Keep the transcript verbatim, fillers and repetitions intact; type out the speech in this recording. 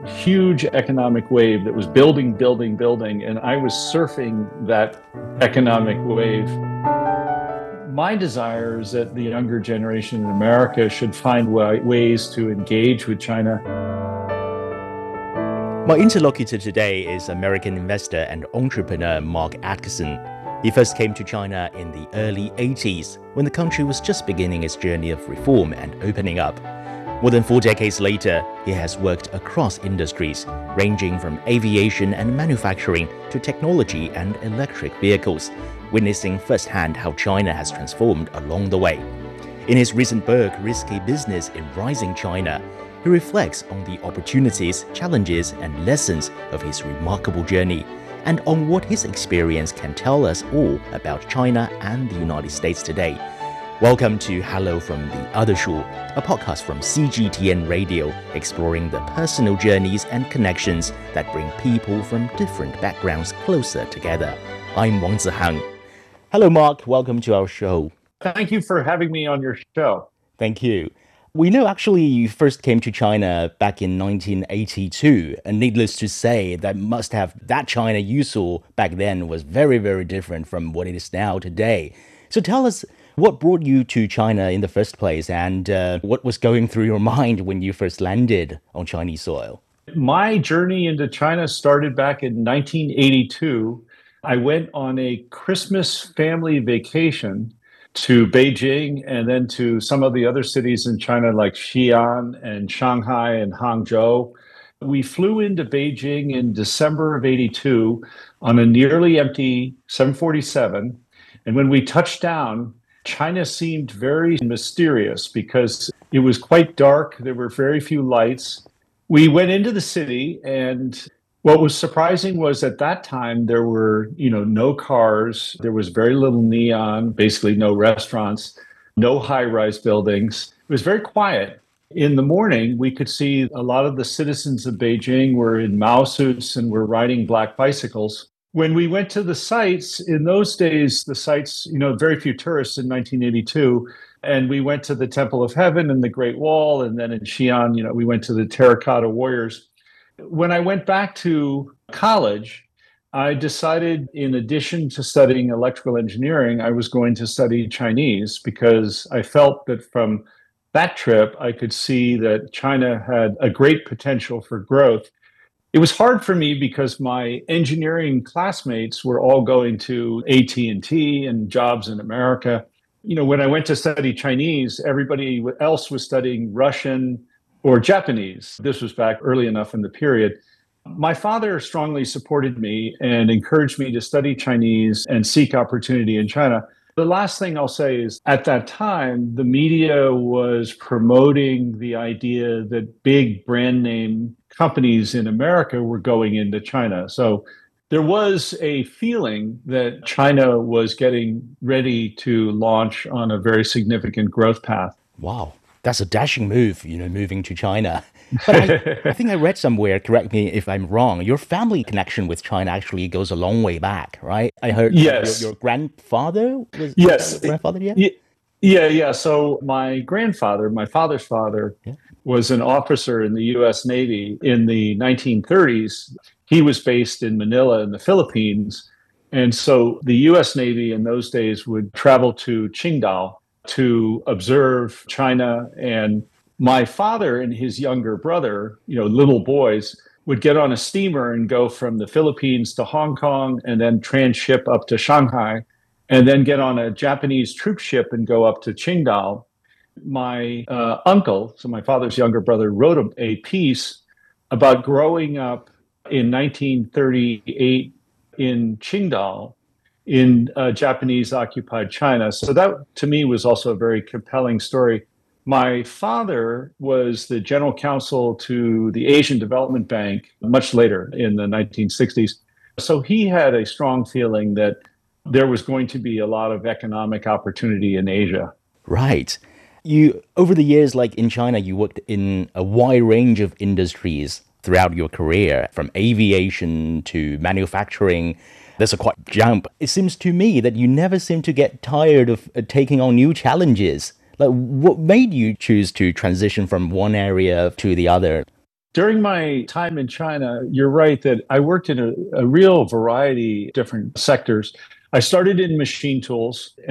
huge economic wave that was building, building, building, and I was surfing that economic wave. My desire is that the younger generation in America should find ways to engage with China. My interlocutor today is American investor and entrepreneur Mark Atkerson. He first came to China in the early eighties, when the country was just beginning its journey of reform and opening up. More than four decades later, he has worked across industries, ranging from aviation and manufacturing to technology and electric vehicles, witnessing firsthand how China has transformed along the way. In his recent book, Risky Business in Rising China, he reflects on the opportunities, challenges, and lessons of his remarkable journey, and on what his experience can tell us all about China and the United States today. Welcome to Hello from the Other Shore, a podcast from C G T N Radio, exploring the personal journeys and connections that bring people from different backgrounds closer together. I'm Wang Zihang. Hello, Mark. Welcome to our show. Thank you for having me on your show. Thank you. We know actually you first came to China back in nineteen eighty-two, and needless to say, that must have that China you saw back then was very, very different from what it is now today. So tell us, what brought you to China in the first place, and uh, what was going through your mind when you first landed on Chinese soil? My journey into China started back in nineteen eighty-two. I went on a Christmas family vacation to Beijing and then to some of the other cities in China like Xi'an and Shanghai and Hangzhou. We flew into Beijing in December of eighty-two on a nearly empty seven forty-seven. And when we touched down, China seemed very mysterious because it was quite dark. There were very few lights. We went into the city, and what was surprising was at that time there were, you know, no cars. There was very little neon, basically no restaurants, no high-rise buildings. It was very quiet. In the morning, we could see a lot of the citizens of Beijing were in Mao suits and were riding black bicycles. When we went to the sites, in those days, the sites, you know, very few tourists in nineteen eighty-two, and we went to the Temple of Heaven and the Great Wall, and then in Xi'an, you know, we went to the Terracotta Warriors. When I went back to college, I decided, in addition to studying electrical engineering, I was going to study Chinese because I felt that from that trip, I could see that China had a great potential for growth. It was hard for me because my engineering classmates were all going to A T and T and jobs in America. You know, when I went to study Chinese, everybody else was studying Russian or Japanese. This was back early enough in the period. My father strongly supported me and encouraged me to study Chinese and seek opportunity in China. The last thing I'll say is, at that time, the media was promoting the idea that big brand name companies in America were going into China. So there was a feeling that China was getting ready to launch on a very significant growth path. Wow. That's a dashing move, you know, moving to China. But I, I think I read somewhere, correct me if I'm wrong, your family connection with China actually goes a long way back, right? I heard yes. your, your grandfather was yes. grandfather, yeah? Yeah, yeah. So my grandfather, my father's father, yeah. was an officer in the U S Navy in the nineteen thirties. He was based in Manila in the Philippines. And so the U S Navy in those days would travel to Qingdao to observe China, and my father and his younger brother, you know, little boys, would get on a steamer and go from the Philippines to Hong Kong and then transship up to Shanghai, and then get on a Japanese troop ship and go up to Qingdao. My uh, uncle, so my father's younger brother, wrote a, a piece about growing up in nineteen thirty-eight in Qingdao, in uh, Japanese-occupied China. So that, to me, was also a very compelling story. My father was the general counsel to the Asian Development Bank much later in the nineteen sixties. So he had a strong feeling that there was going to be a lot of economic opportunity in Asia. Right. You, over the years, like in China, you worked in a wide range of industries throughout your career, from aviation to manufacturing. There's a quite jump. It seems to me that you never seem to get tired of uh, taking on new challenges. Like, what made you choose to transition from one area to the other? During my time in China, you're right that I worked in a, a real variety of different sectors. I started in machine tools